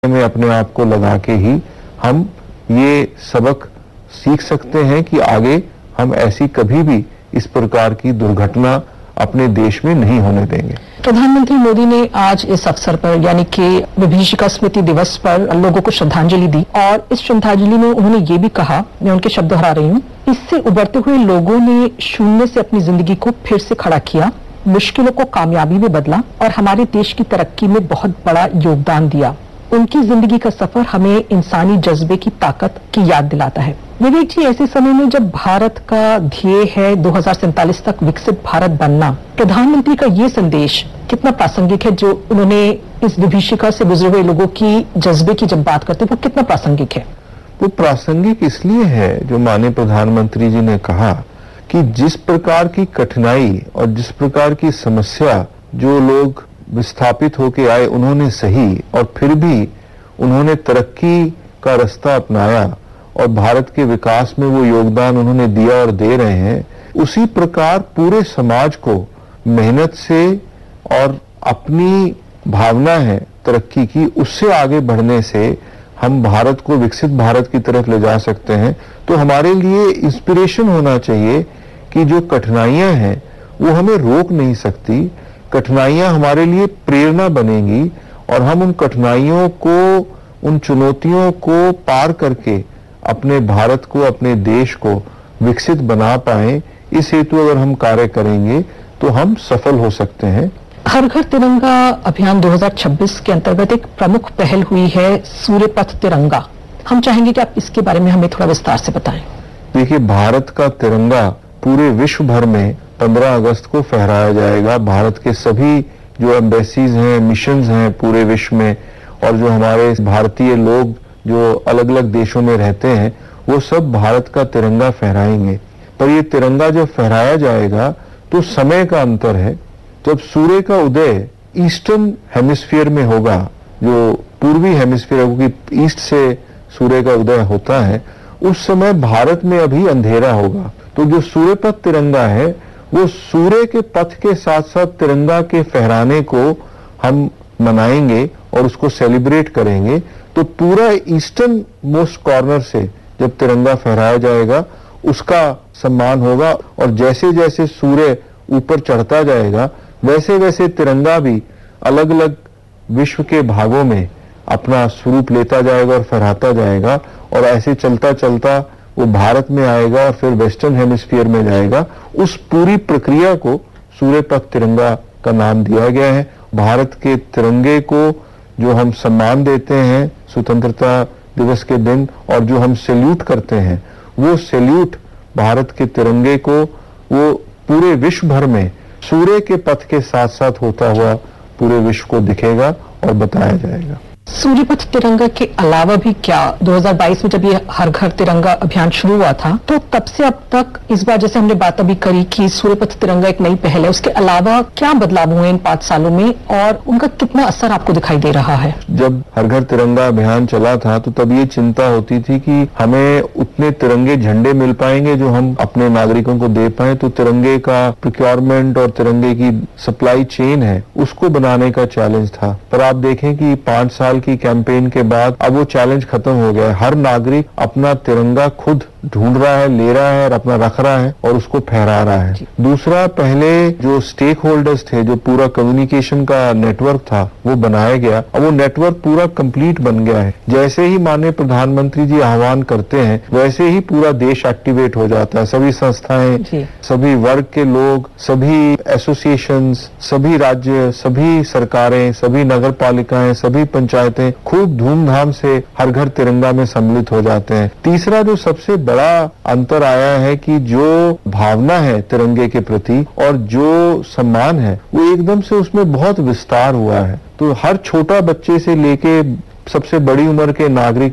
में अपने आप को लगा के ही हम ये सबक सीख सकते हैं कि आगे हम ऐसी कभी भी इस प्रकार की दुर्घटना अपने देश में नहीं होने देंगे। प्रधानमंत्री मोदी ने आज इस अवसर पर यानी कि विभीषिका स्मृति दिवस पर लोगों को श्रद्धांजलि दी और इस श्रद्धांजलि में उन्होंने ये भी कहा, मैं उनके शब्द दोहरा रही हूँ, इससे उभरते हुए लोगों ने शून्य से अपनी जिंदगी को फिर से खड़ा किया, मुश्किलों को कामयाबी में बदला और हमारे देश की तरक्की में बहुत बड़ा योगदान दिया। उनकी जिंदगी का सफर हमें इंसानी जज्बे की ताकत की याद दिलाता है। विवेक जी, ऐसे समय में जब भारत का ध्येय है 2047 तक विकसित भारत बनना, प्रधानमंत्री का ये संदेश कितना प्रासंगिक है? जो उन्होंने इस विभीषिका से गुजरे हुए लोगों की जज्बे की जब बात करते हैं, वो कितना प्रासंगिक है? वो प्रासंगिक इसलिए है, जो माननीय प्रधानमंत्री जी ने कहा कि जिस प्रकार की कठिनाई और जिस प्रकार की समस्या जो लोग विस्थापित होके आए उन्होंने सही, और फिर भी उन्होंने तरक्की का रास्ता अपनाया और भारत के विकास में वो योगदान उन्होंने दिया और दे रहे हैं, उसी प्रकार पूरे समाज को मेहनत से और अपनी भावना है तरक्की की, उससे आगे बढ़ने से हम भारत को विकसित भारत की तरफ ले जा सकते हैं। तो हमारे लिए इंस्पिरेशन होना चाहिए कि जो कठिनाइयां हैं वो हमें रोक नहीं सकती, कठिनाइयां हमारे लिए प्रेरणा बनेंगी और हम उन कठिनाइयों को, उन चुनौतियों को पार करके अपने भारत को, अपने देश को विकसित बना पाएं। इस हेतु अगर हम कार्य करेंगे तो हम सफल हो सकते हैं। हर घर तिरंगा अभियान 2026 के अंतर्गत एक प्रमुख पहल हुई है सूर्य पथ तिरंगा। हम चाहेंगे कि आप इसके बारे में हमें थोड़ा विस्तार से बताएं। देखिए, भारत का तिरंगा पूरे विश्व भर में 15 अगस्त को फहराया जाएगा। भारत के सभी जो एम्बेसीज हैं, मिशंस हैं पूरे विश्व में, और जो हमारे भारतीय लोग जो अलग अलग देशों में रहते हैं, वो सब भारत का तिरंगा फहराएंगे। पर ये तिरंगा जब फहराया जाएगा तो समय का अंतर है। जब सूर्य का उदय ईस्टर्न हेमिस्फीयर में होगा, जो पूर्वी हेमिस्फीयर है, क्योंकि ईस्ट से सूर्य का उदय होता है, उस समय भारत में अभी अंधेरा होगा। तो जो सूर्य पथ तिरंगा है वो सूर्य के पथ के साथ साथ तिरंगा के फहराने को हम मनाएंगे और उसको सेलिब्रेट करेंगे। तो पूरा ईस्टर्न मोस्ट कॉर्नर से जब तिरंगा फहराया जाएगा उसका सम्मान होगा, और जैसे जैसे सूर्य ऊपर चढ़ता जाएगा वैसे वैसे तिरंगा भी अलग अलग विश्व के भागों में अपना स्वरूप लेता जाएगा और फहराता जाएगा, और ऐसे चलता चलता वो भारत में आएगा और फिर वेस्टर्न हेमिस्फीयर में जाएगा। उस पूरी प्रक्रिया को सूर्य पथ तिरंगा का नाम दिया गया है। भारत के तिरंगे को जो हम सम्मान देते हैं स्वतंत्रता दिवस के दिन, और जो हम सैल्यूट करते हैं, वो सैल्यूट भारत के तिरंगे को वो पूरे विश्व भर में सूर्य के पथ के साथ साथ होता हुआ पूरे विश्व को दिखेगा और बताया जाएगा। सूर्य पथ तिरंगा के अलावा भी क्या 2022 में जब ये हर घर तिरंगा अभियान शुरू हुआ था, तो तब से अब तक, इस बार जैसे हमने बात अभी करी कि सूर्य पथ तिरंगा एक नई पहल है, उसके अलावा क्या बदलाव हुए इन 5 सालों में और उनका कितना असर आपको दिखाई दे रहा है? जब हर घर तिरंगा अभियान चला था तो तब ये चिंता होती थी कि हमें उतने तिरंगे झंडे मिल पाएंगे जो हम अपने नागरिकों को दे पाए। तो तिरंगे का प्रोक्योरमेंट और तिरंगे की सप्लाई चेन है उसको बनाने का चैलेंज था। पर आप देखें कि 5 साल की कैंपेन के बाद अब वो चैलेंज खत्म हो गया है। हर नागरिक अपना तिरंगा खुद ढूंढ रहा है, ले रहा है और अपना रख रहा है और उसको फहरा रहा है। दूसरा, पहले जो स्टेक होल्डर्स थे, जो पूरा कम्युनिकेशन का नेटवर्क था, वो बनाया गया। अब वो नेटवर्क पूरा कंप्लीट बन गया है। जैसे ही माननीय प्रधानमंत्री जी आह्वान करते हैं वैसे ही पूरा देश एक्टिवेट हो जाता है। सभी संस्थाएं, सभी वर्ग के लोग, सभी एसोसिएशंस, सभी राज्य, सभी सरकारें, सभी नगर पालिकाएं, सभी पंचायतें खूब धूमधाम से हर घर तिरंगा में सम्मिलित हो जाते हैं। तीसरा जो सबसे बड़ा अंतर आया है कि जो भावना है तिरंगे के प्रति और जो सम्मान है वो एकदम से उसमें बहुत विस्तार हुआ है। तो हर छोटा बच्चे से लेके सबसे बड़ी उम्र के नागरिक भी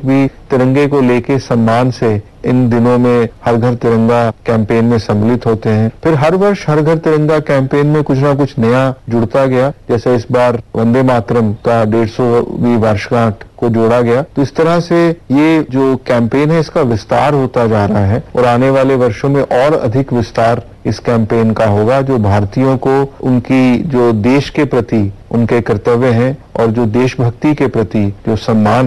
तिरंगे को लेके सम्मान से इन दिनों में हर घर तिरंगा कैंपेन में सम्मिलित होते हैं। फिर हर वर्ष हर घर तिरंगा कैंपेन में कुछ ना कुछ नया जुड़ता गया, जैसे इस बार वंदे मातरम का 150वीं वर्षगांठ को जोड़ा गया। तो इस तरह से ये जो कैंपेन है इसका विस्तार होता जा रहा है और आने वाले वर्षों में और अधिक विस्तार इस कैंपेन का होगा, जो भारतीयों को उनकी जो देश के प्रति उनके कर्तव्य हैं और जो देशभक्ति के प्रति जो सम्मान